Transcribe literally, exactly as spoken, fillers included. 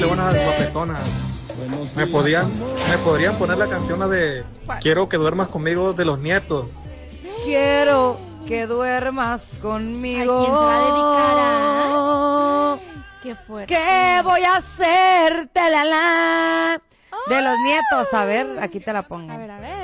buenas guapetonas. ¿Me podían, me podrían poner la canción la de Quiero que duermas conmigo de Los Nietos? Quiero que duermas conmigo. ¿A quién se va a dedicar? Qué fuerte. ¿Qué voy a hacer? La, la. De Los Nietos, a ver, aquí te la pongo. A ver, a ver.